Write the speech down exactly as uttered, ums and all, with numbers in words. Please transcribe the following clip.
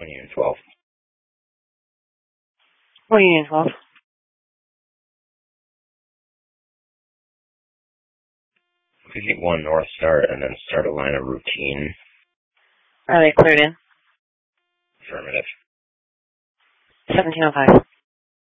One Union twelve. One Union twelve. Could you get one north start and then start a line of routine? Are they cleared in? Affirmative. seventeen oh five.